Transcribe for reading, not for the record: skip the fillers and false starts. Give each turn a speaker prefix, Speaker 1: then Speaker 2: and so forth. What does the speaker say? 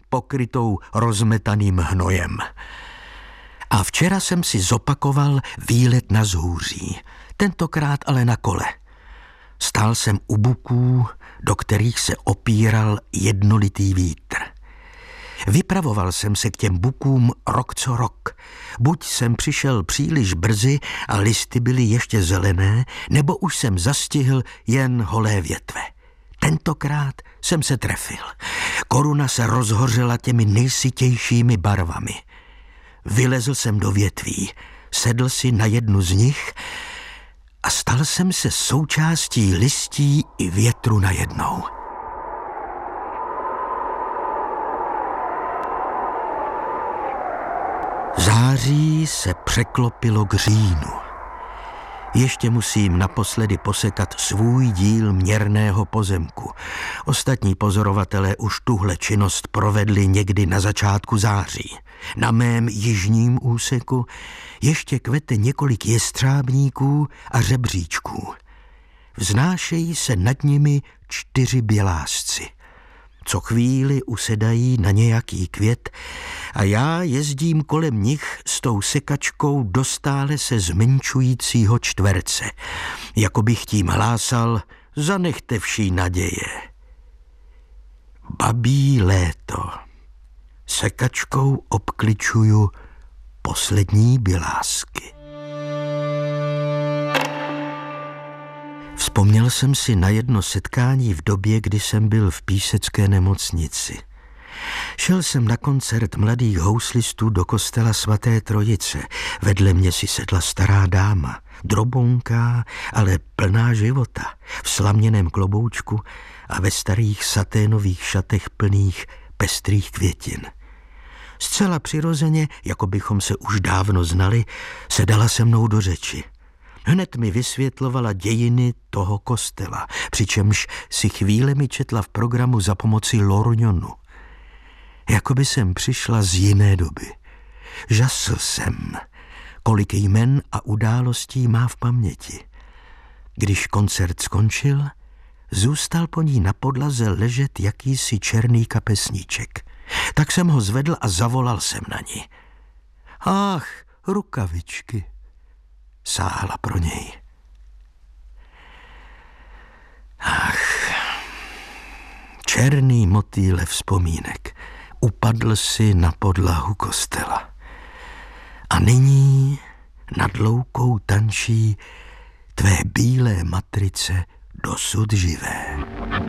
Speaker 1: pokrytou rozmetaným hnojem. A včera jsem si zopakoval výlet na Zhůří, tentokrát ale na kole. Stál jsem u buků, do kterých se opíral jednolitý vítr. Vypravoval jsem se k těm bukům rok co rok. Buď jsem přišel příliš brzy a listy byly ještě zelené, nebo už jsem zastihl jen holé větve. Tentokrát jsem se trefil. Koruna se rozhořela těmi nejsytějšími barvami. Vylezl jsem do větví, sedl si na jednu z nich a stal jsem se součástí listí i větru najednou. Září se překlopilo k říjnu. Ještě musím naposledy posekat svůj díl měrného pozemku. Ostatní pozorovatelé už tuhle činnost provedli někdy na začátku září. Na mém jižním úseku ještě kvete několik jestřábníků a řebříčků. Vznášejí se nad nimi 4 bělásci. Co chvíli usedají na nějaký květ a já jezdím kolem nich s tou sekačkou do stále se zmenšujícího čtverce, jako bych tím hlásal: zanechte vší naděje. Babí léto. Sekačkou obkličuju poslední bělásky. Vzpomněl jsem si na jedno setkání v době, kdy jsem byl v písecké nemocnici. Šel jsem na koncert mladých houslistů do kostela svaté Trojice. Vedle mě si sedla stará dáma, drobonká, ale plná života, v slaměném kloboučku a ve starých saténových šatech plných pestrých květin. Zcela přirozeně, jako bychom se už dávno znali, se dala se mnou do řeči. Hned mi vysvětlovala dějiny toho kostela, přičemž si chvílemi četla v programu za pomoci lorňonu. Jakoby jsem přišla z jiné doby. Žasl jsem, kolik jmen a událostí má v paměti. Když koncert skončil, zůstal po ní na podlaze ležet jakýsi černý kapesníček. Tak jsem ho zvedl a zavolal jsem na ní. Ach, rukavičky. Sáhla pro něj. Ach, černý motýle vzpomínek upadl si na podlahu kostela. A nyní nad loukou tančí tvé bílé matrice dosud živé.